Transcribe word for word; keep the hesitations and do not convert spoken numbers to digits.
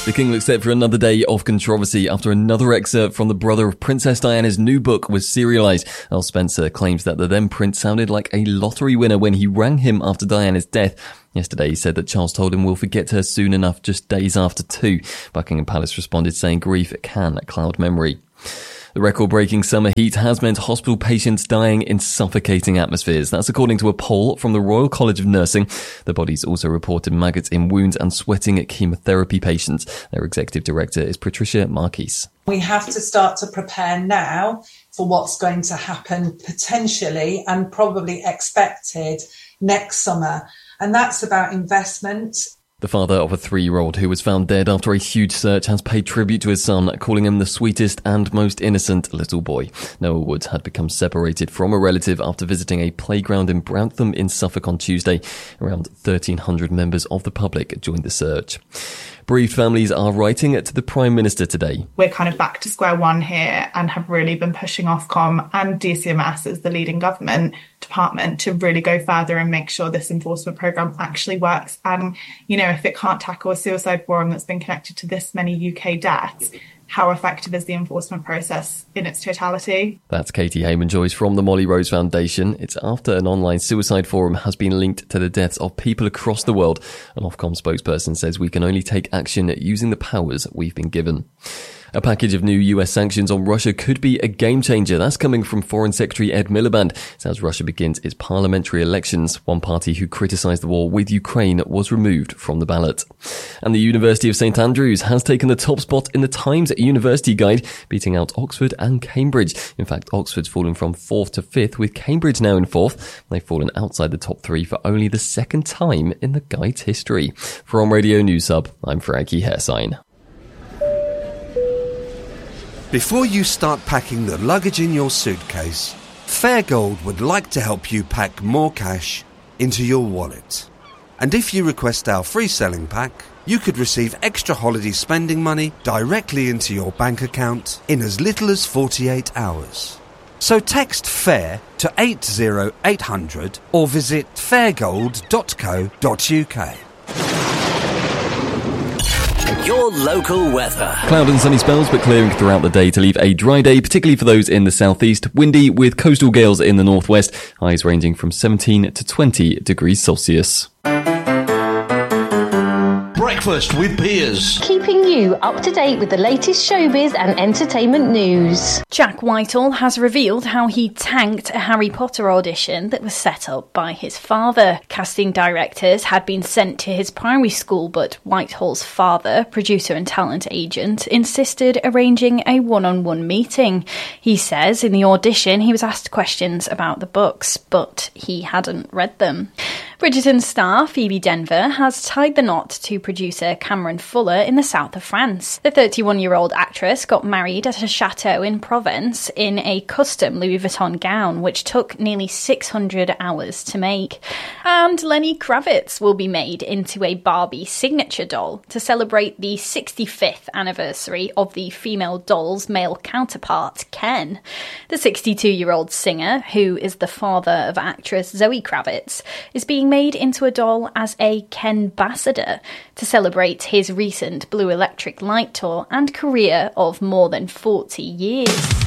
The King looks set for another day of controversy after another excerpt from the brother of Princess Diana's new book was serialised. Earl Spencer claims that the then prince sounded like a lottery winner when he rang him after Diana's death. Yesterday he said that Charles told him we'll forget her soon enough, just days after two. Buckingham Palace responded saying grief can cloud memory. The record-breaking summer heat has meant hospital patients dying in suffocating atmospheres. That's according to a poll from the Royal College of Nursing. The bodies also reported maggots in wounds and sweating at chemotherapy patients. Their executive director is Patricia Marquis. We have to start to prepare now for what's going to happen potentially and probably expected next summer. And that's about investment. The father of a three-year-old who was found dead after a huge search has paid tribute to his son, calling him the sweetest and most innocent little boy. Noah Woods had become separated from a relative after visiting a playground in Grantham in Suffolk on Tuesday. Around thirteen hundred members of the public joined the search. Bereaved families are writing to the Prime Minister today. We're kind of back to square one here and have really been pushing Ofcom and D C M S as the leading government department to really go further and make sure this enforcement programme actually works. And, you know, if it can't tackle a suicide forum that's been connected to this many U K deaths, how effective is the enforcement process in its totality? That's Katie Hayman-Joyce from the Molly Rose Foundation. It's after an online suicide forum has been linked to the deaths of people across the world. An Ofcom spokesperson says we can only take action using the powers we've been given. A package of new U S sanctions on Russia could be a game changer. That's coming from Foreign Secretary Ed Miliband. It's as Russia begins its parliamentary elections. One party who criticised the war with Ukraine was removed from the ballot. And the University of St Andrews has taken the top spot in the Times University Guide, beating out Oxford and Cambridge. In fact, Oxford's fallen from fourth to fifth, with Cambridge now in fourth. They've fallen outside the top three for only the second time in the Guide's history. From Radio News Hub, I'm Frankie Hairsign. Before you start packing the luggage in your suitcase, Fairgold would like to help you pack more cash into your wallet. And if you request our free selling pack, you could receive extra holiday spending money directly into your bank account in as little as forty-eight hours. So text FAIR to eight zero eight hundred or visit fairgold dot co dot uk. Your local weather. Cloud and sunny spells, but clearing throughout the day to leave a dry day, particularly for those in the southeast. Windy with coastal gales in the northwest. Highs ranging from seventeen to twenty degrees Celsius. Breakfast with Piers. Keeping you up to date with the latest showbiz and entertainment news. Jack Whitehall has revealed how he tanked a Harry Potter audition that was set up by his father. Casting directors had been sent to his primary school, but Whitehall's father, producer and talent agent, insisted arranging a one-on-one meeting. He says in the audition he was asked questions about the books, but he hadn't read them. Bridgerton star Phoebe Denver has tied the knot to producer Cameron Fuller in the south of France. The thirty-one-year-old actress got married at a chateau in Provence in a custom Louis Vuitton gown, which took nearly six hundred hours to make. And Lenny Kravitz will be made into a Barbie signature doll to celebrate the sixty-fifth anniversary of the female doll's male counterpart, Ken. The sixty-two-year-old singer, who is the father of actress Zoe Kravitz, is being made into a doll as a Ken-bassador to celebrate his recent Blue Electric Light tour and career of more than forty years.